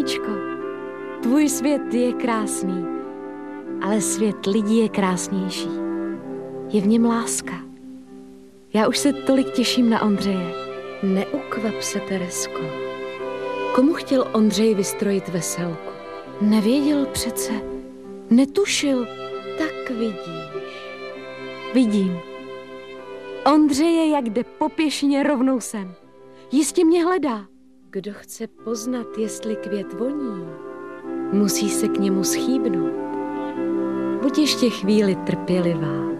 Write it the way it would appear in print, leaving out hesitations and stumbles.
Aničko, tvůj svět je krásný, ale svět lidí je krásnější. Je v něm láska. Já už se tolik těším na Ondřeje. Neukvap se, Teresko. Komu chtěl Ondřej vystrojit veselku? Nevěděl přece, netušil. Tak vidíš. Vidím. Ondřeje, jak jde po pěšině rovnou sem. Jistě mě hledá. Kdo chce poznat, jestli květ voní, musí se k němu schýbnout. Buď ještě chvíli trpělivá.